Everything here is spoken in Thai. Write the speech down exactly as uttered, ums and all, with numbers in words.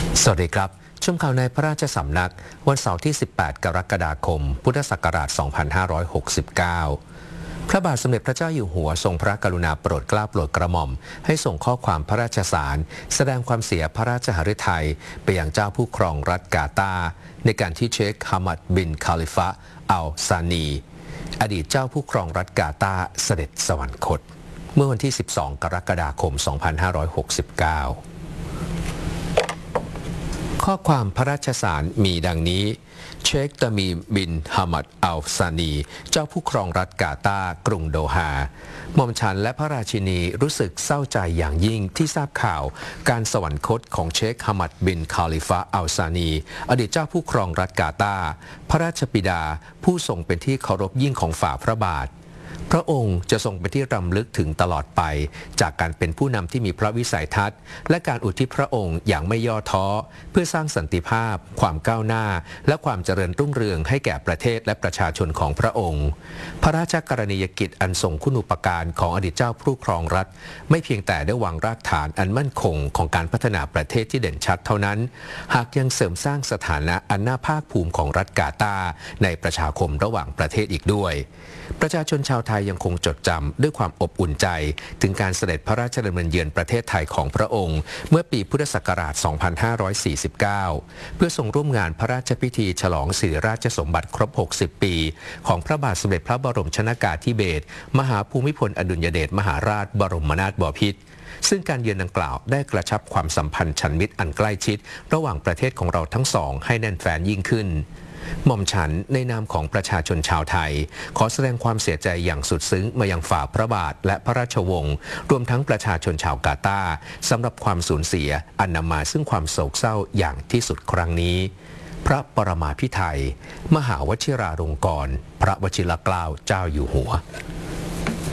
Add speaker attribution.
Speaker 1: สวัสดีครับชมข่าวในพระราชสำนักวันเสาร์ที่ สิบแปด กรกฎาคม พุทธศักราช สองพันห้าร้อยหกสิบเก้า พระบาทสมเด็จพระเจ้าอยู่หัวทรงพระกรุณาโปรดเกล้าโปรดกระหม่อมให้ส่งข้อความพระราชสารแสดงความเสียพระราชหฤทัยไปยังเจ้าผู้ครองรัฐกาตาร์ในการที่เชคฮามัดบินคาลิฟะอัลซานีอดีตเจ้าผู้ครองรัฐกาตาร์เสด็จสวรรคตเมื่อวันที่ สิบสอง กรกฎาคม สองพันห้าร้อยหกสิบเก้าข้อความพระราชสารมีดังนี้เชคตามีบินฮามัดอัลซานีเจ้าผู้ครองรัฐกาตาร์กรุงโดฮาหม่อมฉันและพระราชินีรู้สึกเศร้าใจอย่างยิ่งที่ทราบข่าวการสวรรคตของเชคฮามัดบินคาลิฟะอัลซานีอดีตเจ้าผู้ครองรัฐกาตาร์พระราชบิดาผู้ทรงเป็นที่เคารพยิ่งของฝ่าพระบาทพระองค์จะทรงเป็นที่รำลึกถึงตลอดไปจากการเป็นผู้นำที่มีพระวิสัยทัศน์และการอุทิศพระองค์อย่างไม่ย่อท้อเพื่อสร้างสันติภาพความก้าวหน้าและความเจริญรุ่งเรืองให้แก่ประเทศและประชาชนของพระองค์พระราชกรณียกิจอันทรงคุณูปการของอดีตเจ้าผู้ครองรัฐไม่เพียงแต่ได้วางรากฐานอันมั่นคงของการพัฒนาประเทศที่เด่นชัดเท่านั้นหากยังเสริมสร้างสถานะอันน่าภาคภูมิของรัฐกาตาร์ในประชาคมระหว่างประเทศอีกด้วยประชาชนชาวไทยยังคงจดจำด้วยความอบอุ่นใจถึงการเสด็จพระราชดำเนินเยือนประเทศไทยของพระองค์เมื่อปีพุทธศักราช สองพันห้าร้อยสี่สิบเก้า เพื่อทรงร่วมงานพระราชพิธีฉลองสิริราชสมบัติครบ หกสิบ ปีของพระบาทสมเด็จพระบรมชนากาธิเบศรมหาภูมิพลอดุลยเดชมหาราชบรมนาถบพิตรซึ่งการเยือนดังกล่าวได้กระชับความสัมพันธ์ฉันมิตรอันใกล้ชิดระหว่างประเทศของเราทั้งสองให้แน่นแฟ้นยิ่งขึ้นหม่อมฉันในนามของประชาชนชาวไทยขอแสดงความเสียใจอย่างสุดซึ้งมายังฝ่าพระบาทและพระราชวงศ์รวมทั้งประชาชนชาวกาตาร์สำหรับความสูญเสียอันนำมาซึ่งความโศกเศร้าอย่างที่สุดครั้งนี้พระปรมาภิไธยมหาวชิราลงกรณ์พระวชิรเกล้าเจ้าอยู่หัว